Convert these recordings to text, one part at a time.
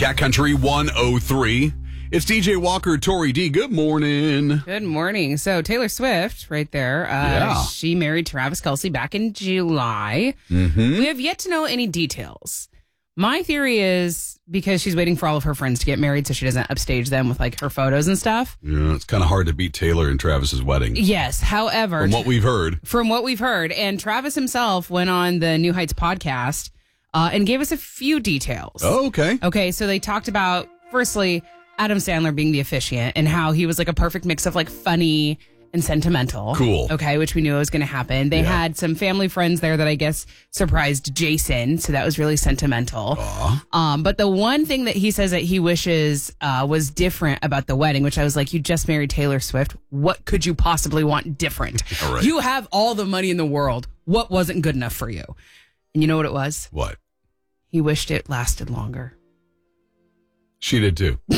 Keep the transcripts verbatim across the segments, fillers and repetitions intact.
Cat Country one oh three. It's D J Walker, Tori D. Good morning. Good morning. So Taylor Swift, right there. Uh, Yeah. She married Travis Kelce back in July. Mm-hmm. We have yet to know any details. My theory is because she's waiting for all of her friends to get married so she doesn't upstage them with like her photos and stuff. Yeah, it's kind of hard to beat Taylor and Travis's wedding. Yes. However, From what we've heard. From what we've heard. And Travis himself went on the New Heights podcast uh, and gave us a few details. Oh, okay. Okay. So they talked about, firstly, Adam Sandler being the officiant and how he was like a perfect mix of like funny and sentimental. Cool. Okay, which we knew was going to happen. They Yeah. had some family friends there that I guess surprised Jason, so that was really sentimental. Aw. Um, but the one thing that he says that he wishes uh, was different about the wedding, which I was like, you just married Taylor Swift. What could you possibly want different? All right. You have all the money in the world. What wasn't good enough for you? And you know what it was? What? He wished it lasted longer. She did too. He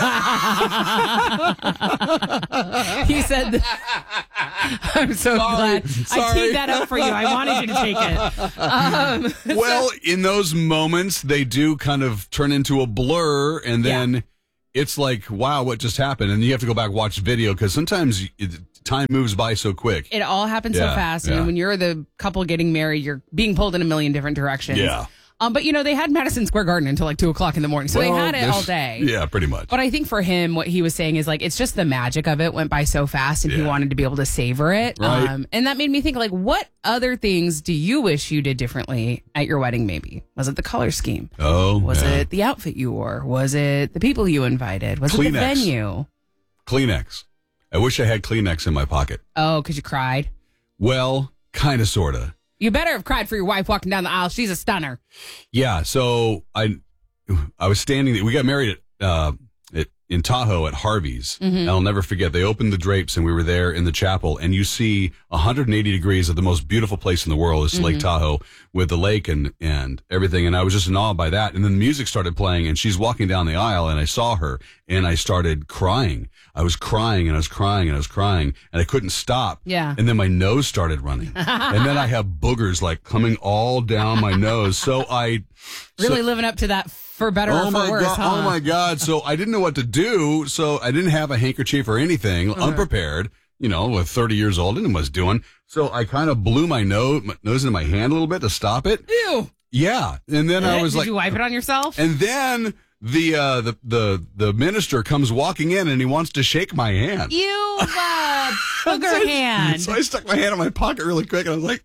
said, that, I'm so glad. Sorry. I teed that up for you. I wanted you to take it. Um, Well, in those moments, they do kind of turn into a blur, and then Yeah. it's like, wow, what just happened? And you have to go back and watch the video because sometimes it, time moves by so quick. it all happened Yeah, so fast. yeah. And when you're the couple getting married, you're being pulled in a million different directions. Yeah. Um, but, you know, they had Madison Square Garden until like two o'clock in the morning. So Well, they had it this- all day. Yeah, pretty much. But I think for him, what he was saying is like, it's just the magic of it went by so fast and he Yeah. wanted to be able to savor it. Right. Um, and that made me think like, what other things do you wish you did differently at your wedding? Maybe was it the color scheme? oh, Was yeah. it the outfit you wore? Was it the people you invited? Was it the Kleenex. venue? Kleenex? I wish I had Kleenex in my pocket. Oh, because you cried? Well, kind of, sort of. You better have cried for your wife walking down the aisle. She's a stunner. Yeah, so I I was standing, we got married at, uh, at, in Tahoe at Harvey's. Mm-hmm. And I'll never forget, they opened the drapes and we were there in the chapel, and you see one hundred eighty degrees of the most beautiful place in the world is Lake Mm-hmm. Tahoe with the lake and, and everything. And I was just in awe by that. And then the music started playing and she's walking down the aisle and I saw her and I started crying. I was crying and I was crying and I was crying and I couldn't stop. Yeah. And then my nose started running. And then I have boogers like coming all down my nose. So I Really so- living up to that for better or Oh for my worse, god! huh? Oh my god! So I didn't know what to do. So I didn't have a handkerchief or anything, Uh-huh. unprepared. You know, with thirty years old, didn't know what I was doing. So I kind of blew my nose, my nose into my hand a little bit to stop it. Ew. Yeah, and then I was Did like, you wipe it on yourself? and then the uh, the the the minister comes walking in and he wants to shake my hand. You uh, booger hand. So I stuck my hand in my pocket really quick, and I was like.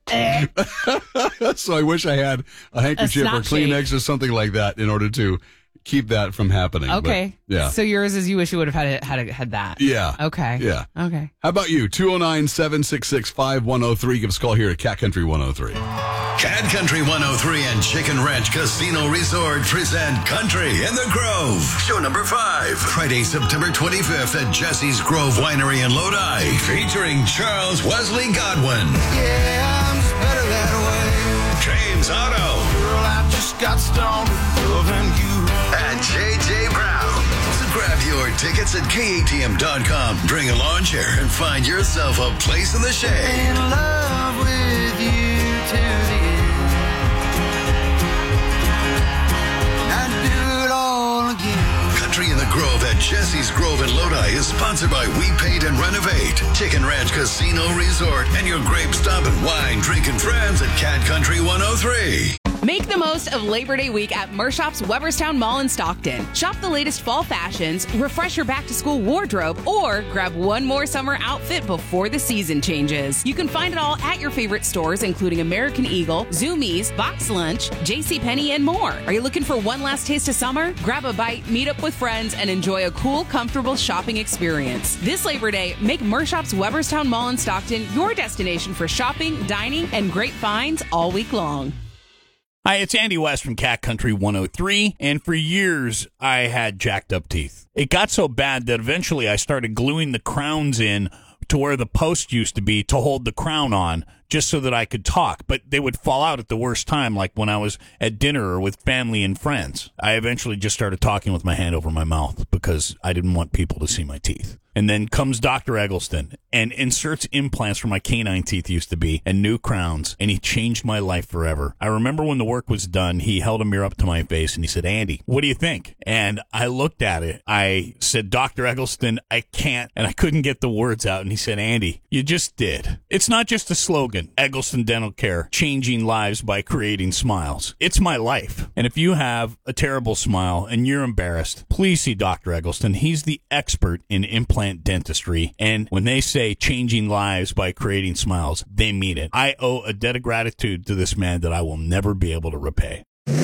So I wish I had a handkerchief or snot Kleenex or something like that in order to keep that from happening. But, Okay. yeah. So yours is you wish you would have had it, had it, had that. Yeah. Okay. Yeah. Okay. How about you? two oh nine, seven six six, five one oh three. Give us a call here at Cat Country one oh three. Cat Country one oh three and Chicken Ranch Casino Resort present Country in the Grove. Show number five. Friday, September twenty-fifth at Jesse's Grove Winery in Lodi. Featuring Charles Wesley Godwin. Yeah, I'm just better that way. James Otto. Girl, I just got stoned loving you. And J J Brown. So grab your tickets at K A T M dot com. Bring a lawn chair and find yourself a place in the shade. In love with you to the end. I'd do it all again. Country in the Grove at Jesse's Grove in Lodi is sponsored by We Paint and Renovate, Chicken Ranch Casino Resort, and your grape stop and wine drinking friends at Cat Country one oh three. Make the most of Labor Day week at Mershop's Weberstown Mall in Stockton. Shop the latest fall fashions, refresh your back-to-school wardrobe, or grab one more summer outfit before the season changes. You can find it all at your favorite stores, including American Eagle, Zoomies, Box Lunch, JCPenney, and more. Are you looking for one last taste of summer? Grab a bite, meet up with friends, and enjoy a cool, comfortable shopping experience. This Labor Day, make Mershop's Weberstown Mall in Stockton your destination for shopping, dining, and great finds all week long. Hi, it's Andy West from Cat Country one oh three, and for years I had jacked up teeth. It got so bad that eventually I started gluing the crowns in to where the post used to be to hold the crown on just so that I could talk, but they would fall out at the worst time, like when I was at dinner or with family and friends. I eventually just started talking with my hand over my mouth because I didn't want people to see my teeth. And then comes Doctor Eggleston and inserts implants where my canine teeth used to be and new crowns, and he changed my life forever. I remember when the work was done, he held a mirror up to my face and he said, Andy, what do you think? And I looked at it. I said, Doctor Eggleston, I can't, and I couldn't get the words out. And he said, Andy, you just did. It's not just a slogan, Eggleston Dental Care, changing lives by creating smiles. It's my life. And if you have a terrible smile and you're embarrassed, please see Doctor Eggleston. He's the expert in implant dentistry, and when they say changing lives by creating smiles, they mean it. I owe a debt of gratitude to this man that I will never be able to repay.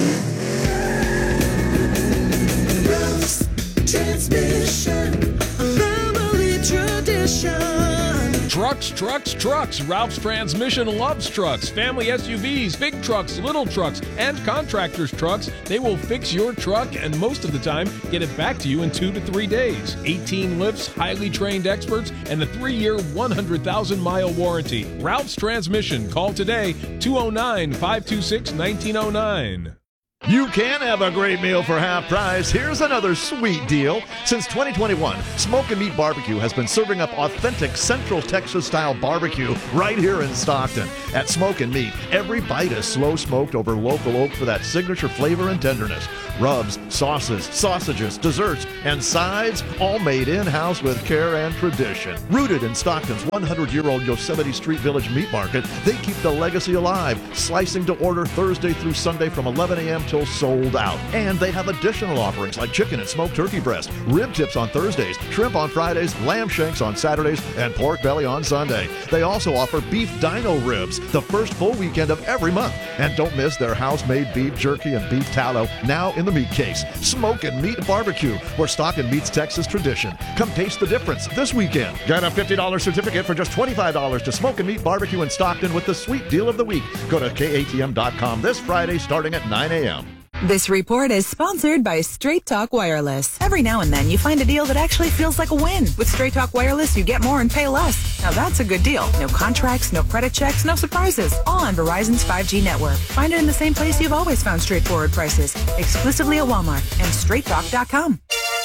Ralph's Transmission, a family tradition. Trucks, trucks, trucks. Ralph's Transmission loves trucks. Family S U Vs, big trucks, little trucks, and contractors' trucks. They will fix your truck and most of the time get it back to you in two to three days. eighteen lifts, highly trained experts, and a three-year, one hundred thousand mile warranty. Ralph's Transmission. Call today, two oh nine, five two six, nineteen oh nine. You can have a great meal for half price. Here's another sweet deal. Since twenty twenty-one, Smoke and Meat Barbecue has been serving up authentic Central Texas-style barbecue right here in Stockton. At Smoke and Meat, every bite is slow-smoked over local oak for that signature flavor and tenderness. Rubs, sauces, sausages, desserts, and sides, all made in-house with care and tradition. Rooted in Stockton's one hundred year old Yosemite Street Village Meat Market, they keep the legacy alive, slicing to order Thursday through Sunday from eleven a.m. till sold out. And they have additional offerings like chicken and smoked turkey breast, rib tips on Thursdays, shrimp on Fridays, lamb shanks on Saturdays, and pork belly on Sunday. They also offer beef dino ribs the first full weekend of every month. And don't miss their house-made beef jerky and beef tallow now in the meat case. Smoke and Meat Barbecue, where Stockton meets Texas tradition. Come taste the difference this weekend. Get a fifty dollars certificate for just twenty-five dollars to Smoke and Meat Barbecue in Stockton with the sweet deal of the week. Go to K A T M dot com this Friday starting at nine a.m. This report is sponsored by Straight Talk Wireless. Every now and then you find a deal that actually feels like a win. With Straight Talk Wireless, you get more and pay less. Now that's a good deal. No contracts, no credit checks, no surprises. All on Verizon's five G network. Find it in the same place you've always found straightforward prices. Exclusively at Walmart and straight talk dot com.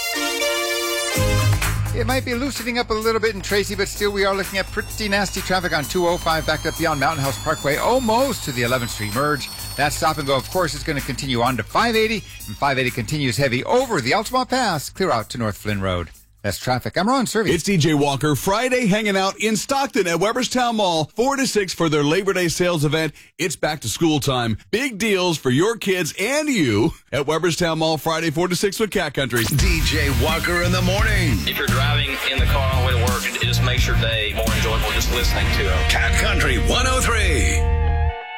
It might be loosening up a little bit in Tracy, but still we are looking at pretty nasty traffic on two oh five backed up beyond Mountain House Parkway, almost to the eleventh Street merge. That stop and go, of course, is going to continue on to five eighty, and five eighty continues heavy over the Altamont Pass, clear out to North Flynn Road. That's traffic. I'm Ron Servey. It's D J Walker. Friday hanging out in Stockton at Weberstown Mall, four to six for their Labor Day sales event. It's back to school time. Big deals for your kids and you at Weberstown Mall Friday, four to six with Cat Country. D J Walker in the morning. If you're driving in the car on the way to work, it just makes your day more enjoyable just listening to them. Cat Country one oh three.